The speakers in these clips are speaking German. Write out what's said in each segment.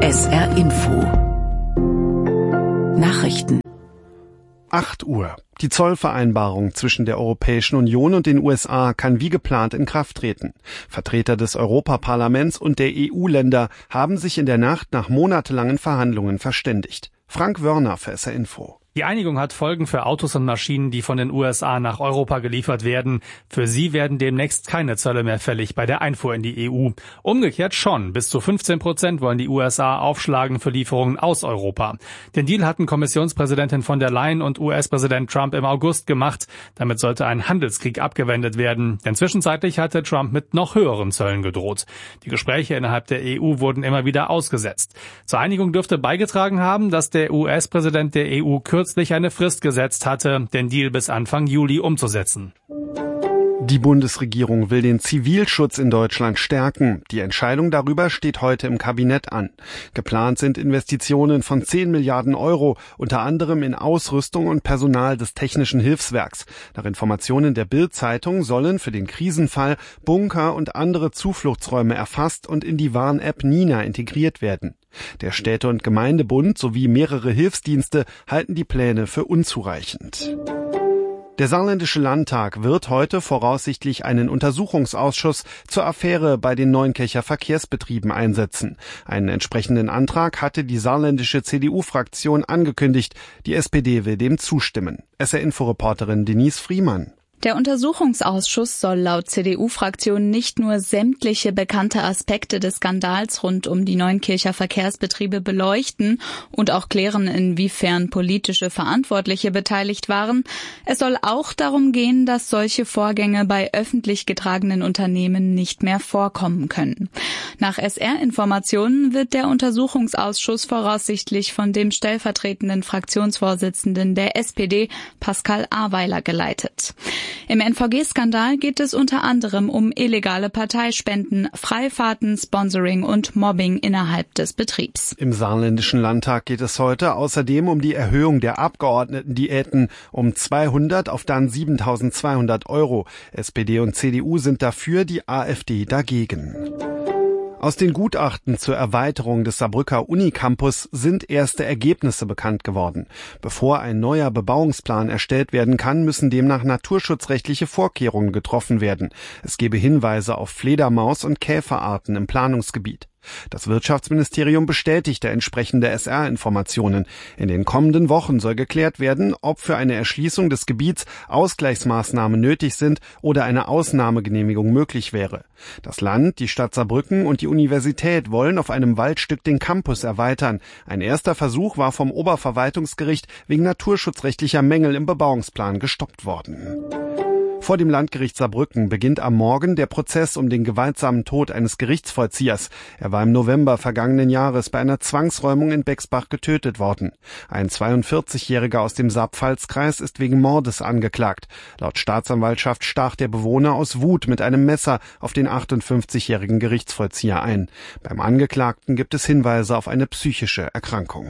SR Info Nachrichten 8 Uhr. Die Zollvereinbarung zwischen der Europäischen Union und den USA kann wie geplant in Kraft treten. Vertreter des Europaparlaments und der EU-Länder haben sich in der Nacht nach monatelangen Verhandlungen verständigt. Frank Wörner für SR Info. Die Einigung hat Folgen für Autos und Maschinen, die von den USA nach Europa geliefert werden. Für sie werden demnächst keine Zölle mehr fällig bei der Einfuhr in die EU. Umgekehrt schon. Bis zu 15% wollen die USA aufschlagen für Lieferungen aus Europa. Den Deal hatten Kommissionspräsidentin von der Leyen und US-Präsident Trump im August gemacht. Damit sollte ein Handelskrieg abgewendet werden. Denn zwischenzeitlich hatte Trump mit noch höheren Zöllen gedroht. Die Gespräche innerhalb der EU wurden immer wieder ausgesetzt. Zur Einigung dürfte beigetragen haben, dass der US-Präsident der EU kürzlich eine Frist gesetzt hatte, den Deal bis Anfang Juli umzusetzen. Die Bundesregierung will den Zivilschutz in Deutschland stärken. Die Entscheidung darüber steht heute im Kabinett an. Geplant sind Investitionen von 10 Milliarden Euro, unter anderem in Ausrüstung und Personal des Technischen Hilfswerks. Nach Informationen der Bild-Zeitung sollen für den Krisenfall Bunker und andere Zufluchtsräume erfasst und in die Warn-App Nina integriert werden. Der Städte- und Gemeindebund sowie mehrere Hilfsdienste halten die Pläne für unzureichend. Der Saarländische Landtag wird heute voraussichtlich einen Untersuchungsausschuss zur Affäre bei den Neunkircher Verkehrsbetrieben einsetzen. Einen entsprechenden Antrag hatte die saarländische CDU-Fraktion angekündigt. Die SPD will dem zustimmen. SR-Info-Reporterin Denise Friemann. Der Untersuchungsausschuss soll laut CDU-Fraktion nicht nur sämtliche bekannte Aspekte des Skandals rund um die Neunkircher Verkehrsbetriebe beleuchten und auch klären, inwiefern politische Verantwortliche beteiligt waren. Es soll auch darum gehen, dass solche Vorgänge bei öffentlich getragenen Unternehmen nicht mehr vorkommen können. Nach SR-Informationen wird der Untersuchungsausschuss voraussichtlich von dem stellvertretenden Fraktionsvorsitzenden der SPD, Pascal Aweiler, geleitet. Im NVG-Skandal geht es unter anderem um illegale Parteispenden, Freifahrten, Sponsoring und Mobbing innerhalb des Betriebs. Im Saarländischen Landtag geht es heute außerdem um die Erhöhung der Abgeordnetendiäten um 200 auf dann 7.200 Euro. SPD und CDU sind dafür, die AfD dagegen. Aus den Gutachten zur Erweiterung des Saarbrücker Unicampus sind erste Ergebnisse bekannt geworden. Bevor ein neuer Bebauungsplan erstellt werden kann, müssen demnach naturschutzrechtliche Vorkehrungen getroffen werden. Es gebe Hinweise auf Fledermaus- und Käferarten im Planungsgebiet. Das Wirtschaftsministerium bestätigte entsprechende SR-Informationen. In den kommenden Wochen soll geklärt werden, ob für eine Erschließung des Gebiets Ausgleichsmaßnahmen nötig sind oder eine Ausnahmegenehmigung möglich wäre. Das Land, die Stadt Saarbrücken und die Universität wollen auf einem Waldstück den Campus erweitern. Ein erster Versuch war vom Oberverwaltungsgericht wegen naturschutzrechtlicher Mängel im Bebauungsplan gestoppt worden. Vor dem Landgericht Saarbrücken beginnt am Morgen der Prozess um den gewaltsamen Tod eines Gerichtsvollziehers. Er war im November vergangenen Jahres bei einer Zwangsräumung in Bexbach getötet worden. Ein 42-Jähriger aus dem Saar-Pfalz-Kreis ist wegen Mordes angeklagt. Laut Staatsanwaltschaft stach der Bewohner aus Wut mit einem Messer auf den 58-jährigen Gerichtsvollzieher ein. Beim Angeklagten gibt es Hinweise auf eine psychische Erkrankung.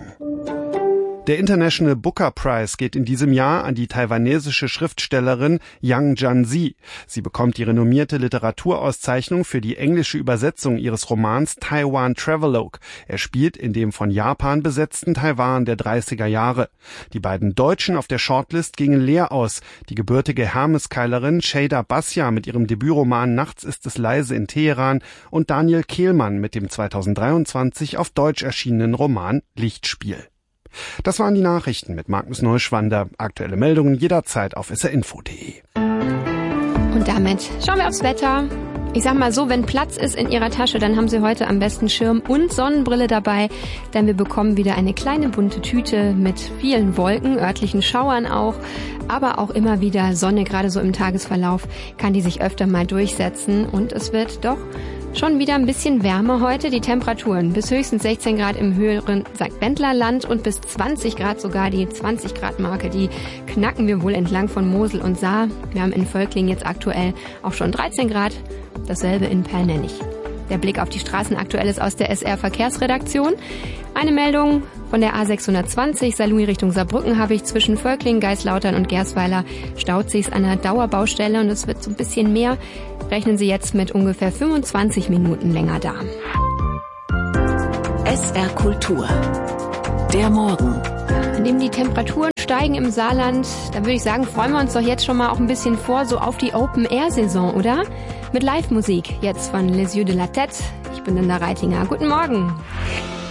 Der International Booker Prize geht in diesem Jahr an die taiwanesische Schriftstellerin Yang Jianzi. Sie bekommt die renommierte Literaturauszeichnung für die englische Übersetzung ihres Romans Taiwan Travelogue. Er spielt in dem von Japan besetzten Taiwan der 30er Jahre. Die beiden Deutschen auf der Shortlist gingen leer aus. Die gebürtige Hermeskeilerin Shada Basya mit ihrem Debütroman Nachts ist es leise in Teheran und Daniel Kehlmann mit dem 2023 auf Deutsch erschienenen Roman Lichtspiel. Das waren die Nachrichten mit Magnus Neuschwander. Aktuelle Meldungen jederzeit auf srinfo.de. Und damit schauen wir aufs Wetter. Ich sag mal so, wenn Platz ist in Ihrer Tasche, dann haben Sie heute am besten Schirm und Sonnenbrille dabei, denn wir bekommen wieder eine kleine bunte Tüte mit vielen Wolken, örtlichen Schauern auch, aber auch immer wieder Sonne, gerade so im Tagesverlauf kann die sich öfter mal durchsetzen und es wird doch schon wieder ein bisschen wärmer heute. Die Temperaturen bis höchstens 16 Grad im höheren St. Wendler Land und bis 20 Grad sogar die 20 Grad Marke. Die knacken wir wohl entlang von Mosel und Saar. Wir haben in Völkling jetzt aktuell auch schon 13 Grad. Dasselbe in Pernennig. Der Blick auf die Straßen aktuell ist aus der SR Verkehrsredaktion. Eine Meldung von der A620 Saarlouis Richtung Saarbrücken habe ich zwischen Völkling, Geislautern und Gersweiler staut sich's an einer Dauerbaustelle und es wird so ein bisschen mehr. Rechnen Sie jetzt mit ungefähr 25 Minuten länger da. SR Kultur. Der Morgen. An dem die Temperaturen steigen im Saarland, da würde ich sagen, freuen wir uns doch jetzt schon mal auch ein bisschen vor, so auf die Open-Air-Saison, oder? Mit Live-Musik jetzt von Les Yeux de la Tête. Ich bin Linda Reitinger. Guten Morgen.